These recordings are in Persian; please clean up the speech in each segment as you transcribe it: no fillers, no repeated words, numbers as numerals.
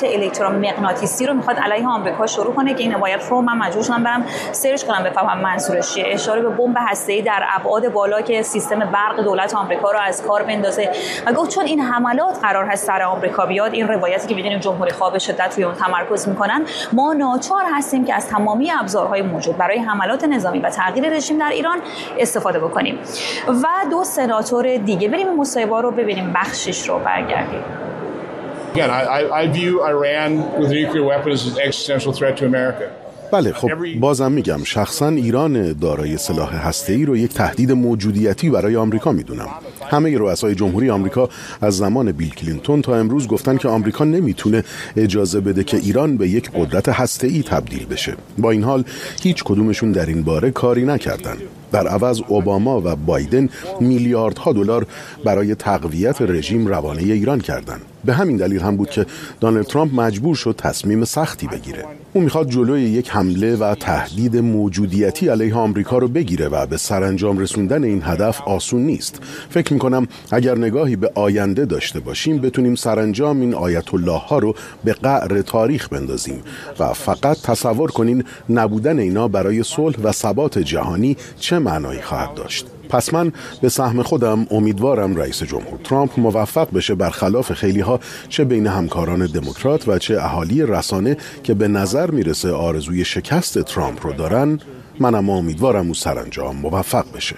حملات الکترومغناطیسی رو میخواد علیه آمریکا شروع کنه که این روایت رو من مجبور شدم برم سرچ کنم بفهمم منظورش چیه. اشاره به بمب هسته‌ای در ابعاد بالا که سیستم برق دولت آمریکا رو از کار بندازه و گفت چون این حملات قرار هست سر آمریکا بیاد، این روایتی که می‌دونیم جمهوری خواه به شدت روی اون تمرکز میکنن، ما ناچار هستیم که از تمامی ابزارهای موجود برای حملات نظامی و تغییر رژیم در ایران استفاده بکنیم. و 2 سناتور دیگه، بریم این مصاحبه رو ببینیم، بخشش رو برگردیم. Again, I view Iran with a nuclear weapon as an existential threat to America. بله، خب بازم میگم شخصا ایران دارای سلاح هسته‌ای رو یک تهدید موجودیتی برای آمریکا میدونم. همه رؤسای جمهوری آمریکا از زمان بیل کلینتون تا امروز گفتن که آمریکا نمیتونه اجازه بده که ایران به یک قدرت هسته‌ای تبدیل بشه. با این حال هیچ کدومشون در این باره کاری نکردن. در عوض اوباما و بایدن میلیاردها دلار برای تقویت رژیم روانه ایران کردند. به همین دلیل هم بود که دونالد ترامپ مجبور شد تصمیم سختی بگیره. اون میخواد جلوی یک حمله و تهدید موجودیتی علیه آمریکا رو بگیره و به سرانجام رسوندن این هدف آسون نیست. فکر میکنم اگر نگاهی به آینده داشته باشیم بتونیم سرانجام این آیت الله ها رو به قعر تاریخ بندازیم و فقط تصور کنین نبودن اینا برای صلح و ثبات جهانی چه معنایی خواهد داشت. پس من به سهم خودم امیدوارم رئیس جمهور ترامپ موفق بشه برخلاف خیلی ها چه بین همکاران دموکرات و چه اهالی رسانه که به نظر میرسه آرزوی شکست ترامپ رو دارن. منم امیدوارم او سرانجام موفق بشه.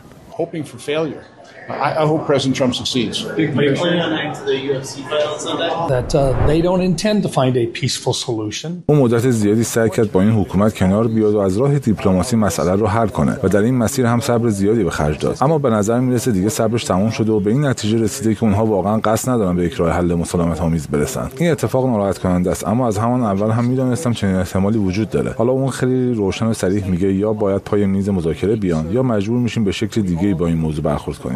I hope President Trump succeeds. Are you planning on adding to the UFC files on that? That they don't intend to find a peaceful solution. اون مدت زیادی سعی کرد با این حکومت کنار بیاد و از راه دیپلماسی مسئله رو حل کنه و در این مسیر هم صبر زیادی به خرج داد. اما به نظر میرسه دیگه صبرش تموم شده و به این نتیجه رسیده که اونها واقعا قصد ندارن به یک راه حل مسالمت آمیز برسن. این اتفاق ناراحت کننده است، اما از همان اول هم میدونستم چنین احتمالی وجود داره. حالا اون خیلی روشن و صریح میگه یا باید پای میز مذاکره بیان یا مجبور میشیم به شکل دیگه‌ای با این موضوع برخورد کنیم.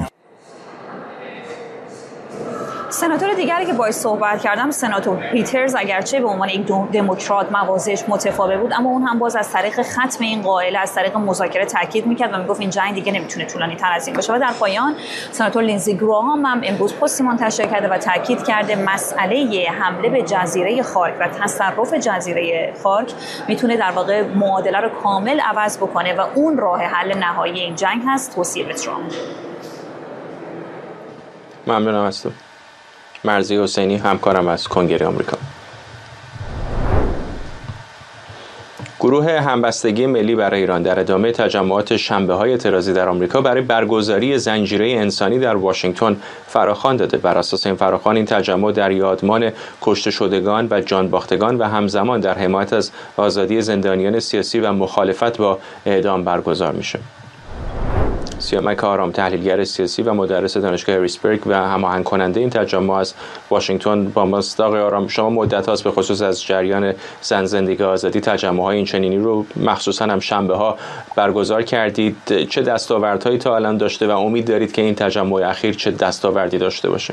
سناتور دیگری که باهاش صحبت کردم، سناتور پیترز، اگرچه به عنوان یک دموکرات مواضعش متفاوت بود، اما اون هم باز از طریق ختم این قاعده، از طریق مذاکره تاکید میکرد و میگفت این جنگ دیگه نمیتونه طولانی تر از این باشه. و در پایان سناتور لینزی گراهام هم امروز پستی منتشر کرده و تاکید کرده مسئله حمله به جزیره خارک و تصرف جزیره خارک میتونه در واقع معادله رو کامل عوض بکنه و اون راه حل نهایی این جنگ هست. توصیه به ترامپ. ممنونم از تو. مرضی حسینی، همکارم از کنگره آمریکا. گروه همبستگی ملی برای ایران در ادامه تجمعات شنبه‌های اعتراضی در آمریکا برای برگزاری زنجیره انسانی در واشنگتن فراخوان داده. بر اساس این فراخوان، این تجمع در یادمان کشته شدگان و جان باختگان و همزمان در حمایت از آزادی زندانیان سیاسی و مخالفت با اعدام برگزار میشه. سیامک آرام، تحلیلگر سیاسی و مدرس دانشگاه هریسبرگ و هماهنگ کننده این تجمع از واشنگتن با ماست. آقای آرام، شما مدت هاست به خصوص از جریان زن زندگی آزادی تجمع‌های این چنینی رو مخصوصا هم شنبه‌ها برگزار کردید. چه دستاوردهایی تا الان داشته و امید دارید که این تجمع اخیر چه دستاوردی داشته باشه؟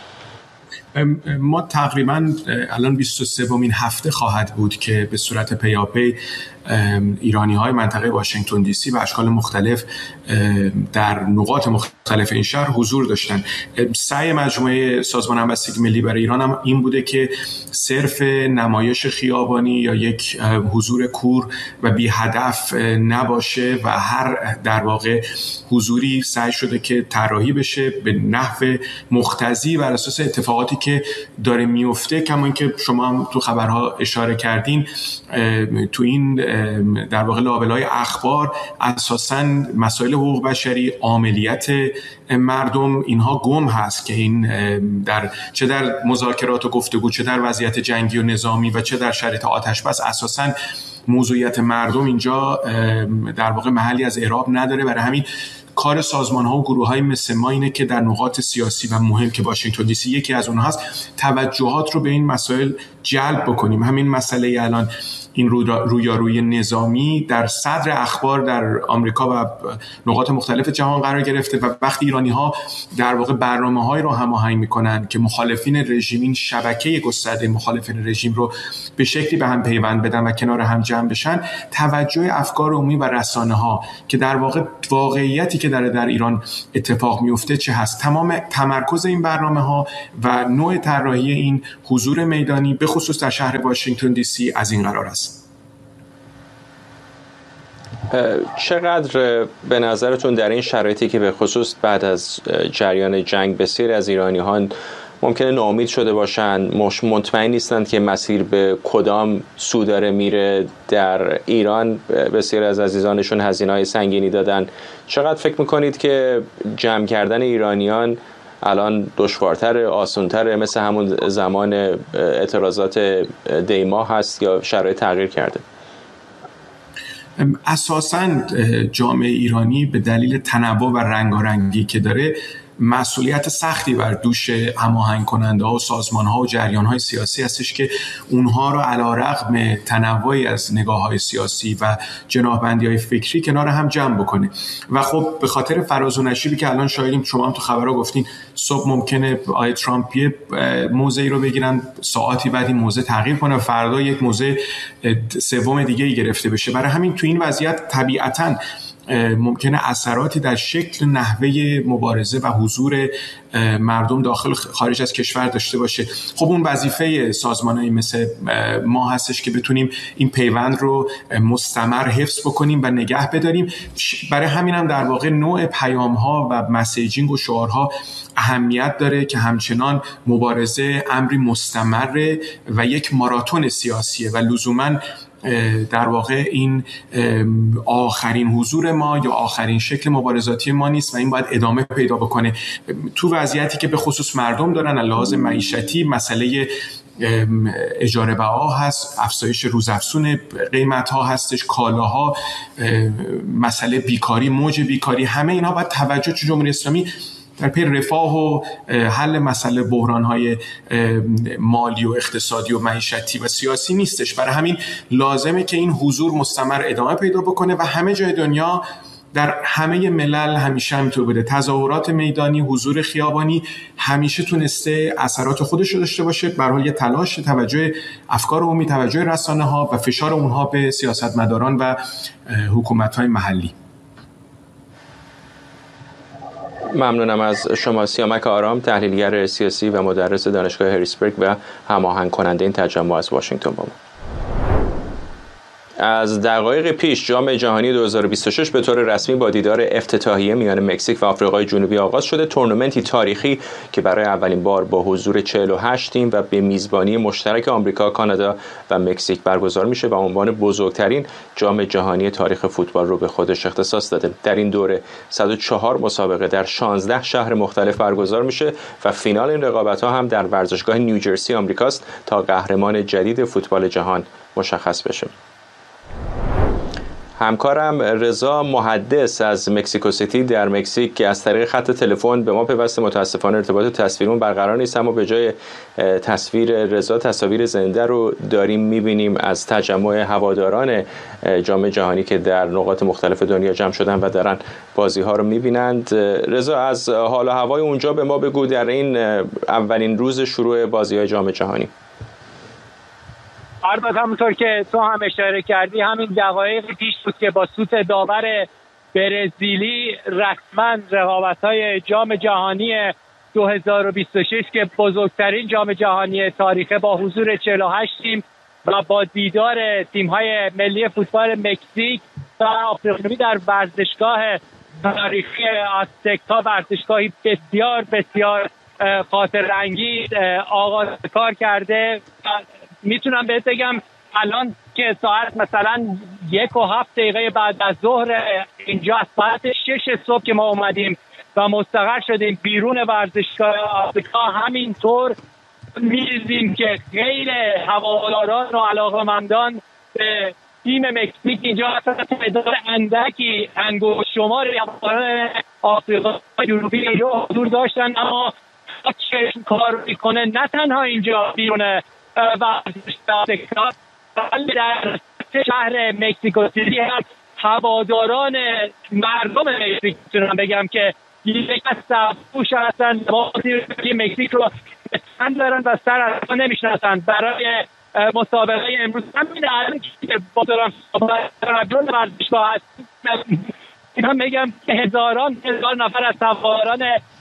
ما تقریباً الان 23مین هفته خواهد بود که به صورت پیاپی ایرانی‌های منطقه واشنگتن دی سی و اشکال مختلف در نقاط مختلف این شهر حضور داشتن. سعی مجموعه سازمان همبستگی ملی برای ایران هم این بوده که صرف نمایش خیابانی یا یک حضور کور و بی هدف نباشه و هر در واقع حضوری سعی شده که طراحی بشه به نحو مقتضی بر اساس اتفاقاتی که داره میفته. کما اینکه شما هم تو خبرها اشاره کردین، تو این در واقع لابلای اخبار اساساً مسائل حقوق بشری، عاملیت مردم، اینها گم هست که این چه در مذاکرات و گفتگو، چه در وضعیت جنگی و نظامی و چه در شرایط آتش بس، اساساً موضوعیت مردم اینجا در واقع محلی از اعراب نداره. برای همین کار سازمان‌ها و گروه‌های مثل ما اینه که در نقاط سیاسی و مهم که واشنگتن دی سی یکی از اونها هست، توجهات رو به این مسائل جلب بکنیم. همین مسئله الان این رویارویی نظامی در صدر اخبار در آمریکا و نقاط مختلف جهان قرار گرفته و وقتی ایرانی‌ها در واقع برنامه‌های رو هماهنگ می‌کنن که مخالفین رژیم، این شبکه گسترده مخالفین رژیم رو به شکلی به هم پیوند بدن و کنار هم جمع بشن، توجه افکار عمومی و رسانه‌ها که در واقع واقعیتی که در ایران اتفاق میفته چه هست، تمام تمرکز این برنامه‌ها و نوع طراحی این حضور میدانی به خصوص در شهر واشنگتن دی سی از این قرار است. چقدر به نظرتون در این شرایطی که به خصوص بعد از جریان جنگ بسیاری از ایرانیان ممکنه ناامید شده باشن، مطمئن نیستند که مسیر به کدام سو داره میره، در ایران بسیاری از عزیزانشون هزینه‌های سنگینی دادن، چقدر فکر میکنید که جمع کردن ایرانیان الان دشوارتر، آسان‌تر، مثل همون زمان اعتراضات دیما هست یا شرایط تغییر کرده؟ اساساً جامعه ایرانی به دلیل تنوع و رنگارنگی که داره مسئولیت سختی بر دوش هماهنگ کننده ها و سازمان ها و جریان های سیاسی هستش که اونها رو علی‌رغم تنوعی از نگاه های سیاسی و جناحبندی های فکری کنار هم جمع بکنه. و خب به خاطر فراز و نشیبی که الان شاهدیم، شما هم تو خبرها گفتین صبح ممکنه آقای ترامپ یه موضعی رو بگیرن، ساعتی بعد این موضع تغییر کنه، فردا یک موضع سوم دیگه ای گرفته بشه. برای همین تو این وضعیت طبیعتاً ممکنه اثراتی در شکل نحوه مبارزه و حضور مردم داخل خارج از کشور داشته باشه. خب اون وظیفه سازمانایی مثل ما هستش که بتونیم این پیوند رو مستمر حفظ بکنیم و نگه بداریم. برای همین هم در واقع نوع پیام‌ها و مسیجینگ و شعارها اهمیت داره که همچنان مبارزه امری مستمره و یک ماراتون سیاسیه و لزوماً در واقع این آخرین حضور ما یا آخرین شکل مبارزاتی ما نیست و این باید ادامه پیدا بکنه. تو وضعیتی که به خصوص مردم دارن از لحاظ معیشتی، مسئله اجاره بها هست، افزایش روزافزون قیمت ها هستش، کالاها، مسئله بیکاری، موج بیکاری، همه اینا باید توجه جمهوری اسلامی در پی رفاه و حل مسئله بحران‌های مالی و اقتصادی و معیشتی و سیاسی نیستش. برای همین لازمه که این حضور مستمر ادامه پیدا بکنه و همه جای دنیا، در همه ملل همیشه همینطور بوده. تظاهرات میدانی، حضور خیابانی همیشه تونسته اثرات خودش رو داشته باشه. به هر حال یه تلاش، توجه افکار عمومی، توجه رسانه‌ها و فشار اونها به سیاستمداران و حکومت‌های محلی. ممنونم از شما. سیامک آرام، تحلیلگر سیاسی و مدرس دانشگاه هریسبرگ و هماهنگ کننده این تجمع از واشنگتن با ما. از دقایق پیش جام جهانی 2026 به طور رسمی با دیدار افتتاحیه میان مکزیک و آفریقای جنوبی آغاز شده. تورنمنتی تاریخی که برای اولین بار با حضور 48 تیم و به میزبانی مشترک آمریکا، کانادا و مکزیک برگزار میشه و عنوان بزرگترین جام جهانی تاریخ فوتبال رو به خودش اختصاص داده. در این دوره 104 مسابقه در 16 شهر مختلف برگزار میشه و فینال این رقابت‌ها هم در ورزشگاه نیوجرسی آمریکاست تا قهرمان جدید فوتبال جهان مشخص بشه. همکارم رضا محدث از مکزیکو سیتی در مکزیک که از طریق خط تلفن به ما پیوسته، متاسفانه ارتباط تصویرمون برقرار نیست، اما به جای تصویر رضا تصاویر زنده رو داریم میبینیم از تجمع هواداران جام جهانی که در نقاط مختلف دنیا جمع شدن و دارن بازی ها رو میبینند. رضا، از حال و هوای اونجا به ما بگو در این اولین روز شروع بازی های جام جهانی. البته همونطور که تو هم اشاره کردی، همین دقایق پیش بود که با سوت داور برزیلی رسما رقابت‌های جام جهانی 2026 که بزرگترین جام جهانی تاریخه با حضور 48 تیم و با دیدار تیم‌های ملی فوتبال مکزیک و آفریقا در ورزشگاه تاریخی آزتک‌ها، ورزشگاهی بسیار بسیار خاطرانگیز آغاز کار کرده. میتونم بهت بگم الان که ساعت مثلا 1:07 بعد از ظهر اینجا، از ساعت 6 صبح که ما اومدیم و مستقر شدیم بیرون ورزشگاه آفریقا، همینطور می‌بینیم که خیلی هواداران و علاقه‌مندان به تیم مکزیک اینجا اصلا تعداد اندکی انگشت شمار هواداران آفریقا جنوبی اینجا حضور داشتن، اما چشم کار میکنه نه تنها اینجا بیرون ورزشگاه بلکه در شهر مکزیکو سیتی هم هواداران مردم مکزیک میتونم بگم که یک از پوش هستن، بازی مکزیک رو بسند دارن و سر از ما نمیشناسن. برای مسابقه امروز همین الان که با دارم بیرون ورزشگاه هست، من میگم که هزار نفر از هواداران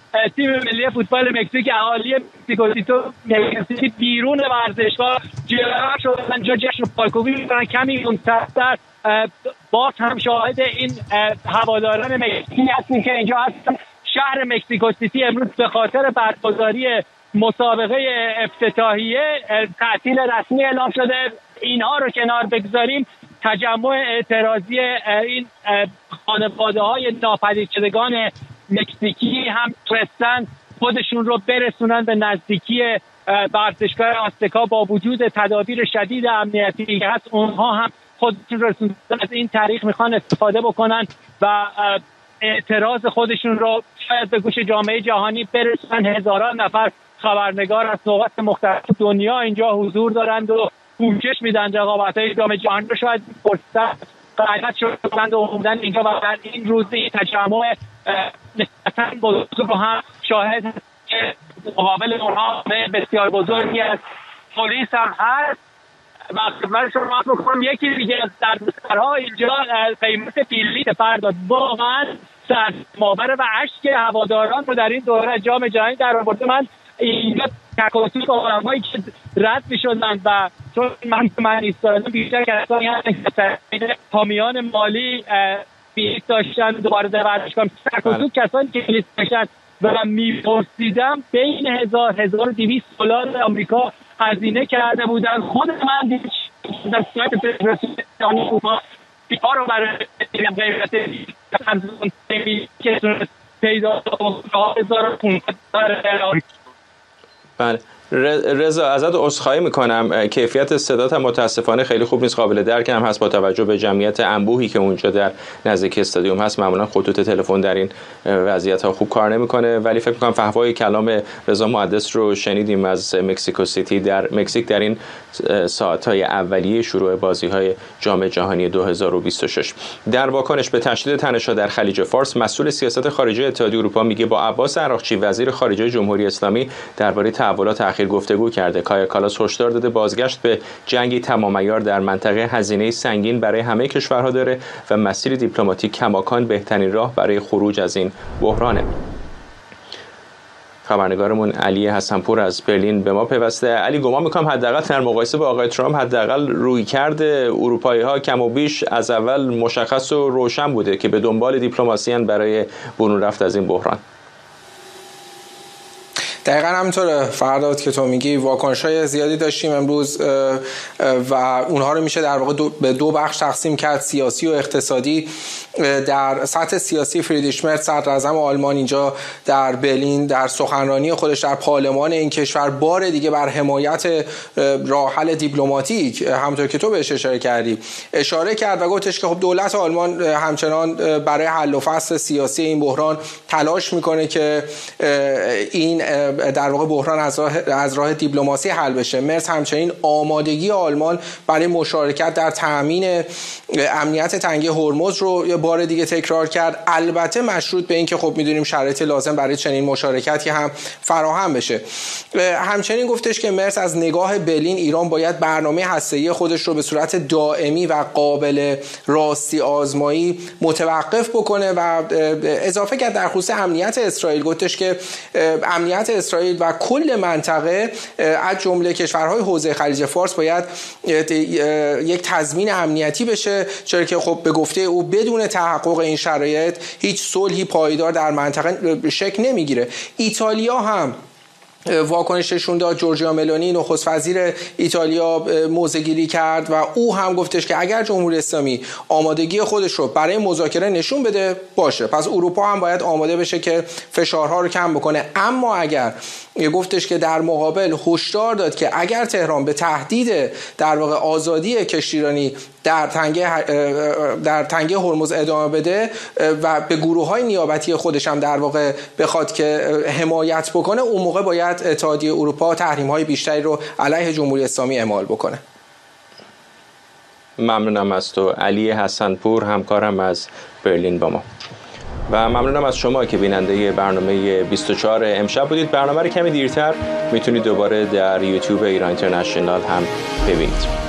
تیم ملی فوتبال مکزیک اهالی مکزیک بیرون ورزشگاه جلوه شدن، جا جشن پایکوبی می‌کنن. کمی منتظر باز هم شاهد این هواداران مکزیکی هستیم که اینجا هستن. شهر مکزیکو سیتی امروز به خاطر برگزاری مسابقه افتتاحیه تعطیل رسمی اعلام شده. اینها رو کنار بگذاریم، تجمع اعتراضی این خانواده‌های ناپدید شدگان مکزیکی هم تونستن خودشون رو برسونن به نزدیکی ورزشگاه آزتکا با وجود تدابیر شدید امنیتی که هست. اونها هم خودشون رسوندن از این تاریخ میخوان استفاده بکنن و اعتراض خودشون رو شاید به گوش جامعه جهانی برسونن. هزاران نفر خبرنگار از نقاط مختلف دنیا اینجا حضور دارند و پوشش میدن رقابت‌های جام جهانی رو. شاید فرصت قاعدت شدند و اومدن اینجا و در این روزی تجمع نسبتاً بزرگ رو هم شاهد که مقابل اونها بسیار بزرگی از پلیس هم هست. و خدمت شما بکنم یکی دیگه از دردسرها اینجا قیمت بلیت پرداخت واقعا سرماوره و اشک هواداران رو در این دوره جام جهانی در آورده. من اینجا تکاسوی با آدمایی که رد می‌شدن و چون من ایستادم بیشتر کسانی هستن که حامیان مالی بلیت داشتن دوباره در ورزشگاه تکاسوی کسانی که بلیت داشتن و من می‌پرسیدم بین 1200 دلار آمریکا هزینه کرده بودن. خود من در سایت فدراسیون اروپا بیکار رو برای غیرت که پیدا 1500 بله. رضا ازت عذرخواهی میکنم، کیفیت صدات هم متاسفانه خیلی خوب نیست، قابل درک هم هست با توجه به جمعیت انبوهی که اونجا در نزدیک استادیوم هست. معمولا خطوط تلفن در این وضعیت ها خوب کار نمیکنه، ولی فکر میکنم فحوای کلام رضا محدث رو شنیدیم از مکزیکو سیتی در مکزیک در این ساعت‌های اولیه شروع بازی‌های جام جهانی 2026. در واکنش به تشدید تنش‌ها در خلیج فارس، مسئول سیاست خارجی اتحادیه اروپا میگه با عباس عراقچی وزیر خارجه جمهوری اسلامی درباره تحولات اخیر گفتگو کرده. کایا کالاس هشدار داده بازگشت به جنگی تمام‌عیار در منطقه هزینه سنگین برای همه کشورها داره و مسیر دیپلماتیک کماکان بهترین راه برای خروج از این بحرانه. خبرنگارمون علی حسنپور از برلین به ما پیوسته. علی، گمان میکنم حداقل در مقایسه با آقای ترامپ حداقل رویکرد اروپایی‌ها کم و بیش از اول مشخص و روشن بوده که به دنبال دیپلماسی ان برای برون رفت از این بحران. دقیقا همینطوره فرداد که تو میگی. واکنش‌های زیادی داشتیم امروز و اونها رو میشه در واقع به دو بخش تقسیم کرد، سیاسی و اقتصادی. در سطح سیاسی فریدریش مرز صدراعظم آلمان اینجا در برلین در سخنرانی خودش در پارلمان این کشور بار دیگه بر حمایت راه حل دیپلماتیک همونطور که تو بهش اشاره کردی اشاره کرد و گفتش که خب دولت آلمان همچنان برای حل و فصل سیاسی این بحران تلاش میکنه که این در واقع بحران از راه دیپلماسی حل بشه. مرز همچنین آمادگی آلمان برای مشارکت در تامین امنیت تنگه هرمز رو بار دیگه تکرار کرد، البته مشروط به این که خب میدونیم شرایط لازم برای چنین مشارکتی هم فراهم بشه. همچنین گفتش که مرز از نگاه برلین ایران باید برنامه هسته‌ای خودش رو به صورت دائمی و قابل راستی آزمایی متوقف بکنه و اضافه کرد در خصوص امنیت اسرائیل. گفتش که امنیت اسرائیل و کل منطقه از جمله کشورهای حوزه خلیج فارس باید یک تضمین امنیتی بشه، چرا که خب به گفته او بدون تحقق این شرایط هیچ صلحی پایدار در منطقه شکل نمیگیره. ایتالیا هم واکنششون داد. جورجیا ملونی نخست وزیر ایتالیا موضع‌گیری کرد و او هم گفتش که اگر جمهوری اسلامی آمادگی خودش رو برای مذاکره نشون بده باشه، پس اروپا هم باید آماده بشه که فشارها رو کم بکنه. اما اگر گفتش که در مقابل هشدار داد که اگر تهران به تهدید در واقع آزادی کشتیرانی در تنگه هرمز ادامه بده و به گروه‌های نیابتی خودش هم در واقع بخواد که حمایت بکنه، اون موقع باید اتحادیه اروپا تحریم‌های بیشتری رو علیه جمهوری اسلامی اعمال بکنه. ممنونم از تو علی حسنپور، همکارم از برلین با ما، و ممنونم از شما که بیننده برنامه 24 امشب بودید. برنامه رو کمی دیرتر میتونید دوباره در یوتیوب ایران اینترنشنال هم ببینید.